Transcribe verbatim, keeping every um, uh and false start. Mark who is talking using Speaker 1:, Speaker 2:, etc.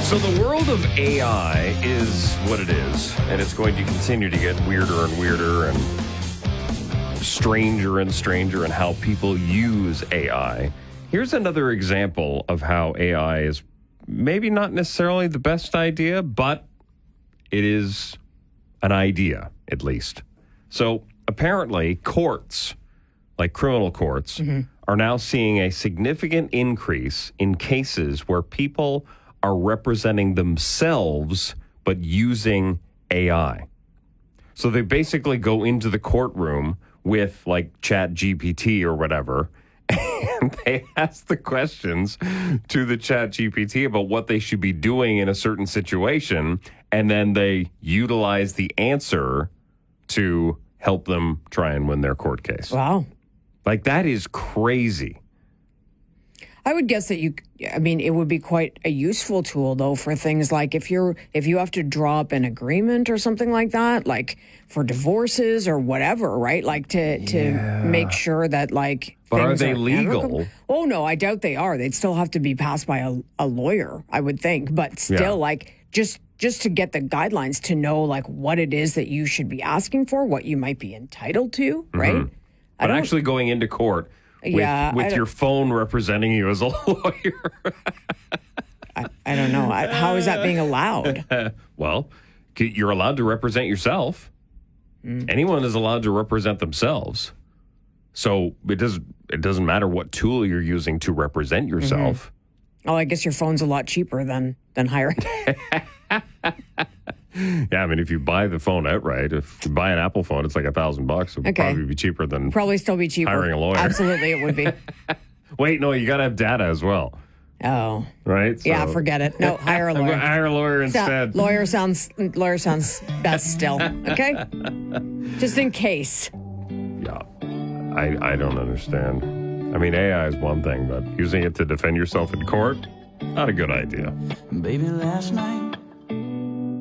Speaker 1: So the world of A I is what it is, and it's going to continue to get weirder and weirder and stranger and stranger in how people use A I. Here's another example of how A I is maybe not necessarily the best idea, but it is an idea, at least. So apparently courts, like criminal courts, mm-hmm. are now seeing a significant increase in cases where people are representing themselves but using A I. So they basically go into the courtroom with like Chat G P T or whatever, and they ask the questions to the Chat G P T about what they should be doing in a certain situation, and then they utilize the answer to help them try and win their court case.
Speaker 2: Wow.
Speaker 1: Like, that is crazy.
Speaker 2: I would guess that you, I mean, it would be quite a useful tool, though, for things like if you're, if you have to draw up an agreement or something like that, like for divorces or whatever, right? Like to, to
Speaker 1: yeah.
Speaker 2: make sure that, like,
Speaker 1: but are
Speaker 2: things
Speaker 1: they
Speaker 2: are
Speaker 1: legal?
Speaker 2: amicable. Oh, no, I doubt they are. They'd still have to be passed by a, a lawyer, I would think. But still,
Speaker 1: yeah.
Speaker 2: like, just just to get the guidelines to know, like, what it is that you should be asking for, what you might be entitled to, right?
Speaker 1: Mm-hmm. But actually going into court with,
Speaker 2: yeah,
Speaker 1: with your phone representing you as a lawyer.
Speaker 2: I, I don't know. I, how is that being allowed?
Speaker 1: Well, you're allowed to represent yourself. Mm. Anyone is allowed to represent themselves. So it, does, it doesn't matter what tool you're using to represent yourself.
Speaker 2: Mm-hmm. Oh, I guess your phone's a lot cheaper than, than hiring.
Speaker 1: Yeah, I mean, if you buy the phone outright, if you buy an Apple phone, it's like a thousand bucks. It would
Speaker 2: okay.
Speaker 1: probably be cheaper than
Speaker 2: probably still be cheaper.
Speaker 1: hiring a lawyer.
Speaker 2: Absolutely, it would be.
Speaker 1: Wait, no, you got to have data as well.
Speaker 2: Oh,
Speaker 1: right? So.
Speaker 2: Yeah, forget it. No, hire a lawyer.
Speaker 1: Hire a lawyer instead.
Speaker 2: So, lawyer sounds lawyer sounds best still. Okay, just in case.
Speaker 1: Yeah, I I don't understand. I mean, A I is one thing, but using it to defend yourself in court, not a good idea.
Speaker 3: Baby, last night